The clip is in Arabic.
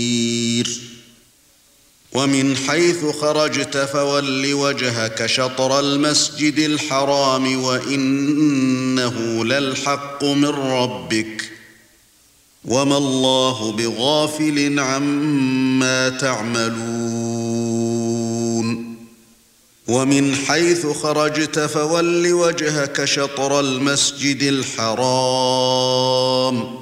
ومن حيث خرجت فول وجهك شطر المسجد الحرام وإنه للحق من ربك وما الله بغافل عما تعملون ومن حيث خرجت فول وجهك شطر المسجد الحرام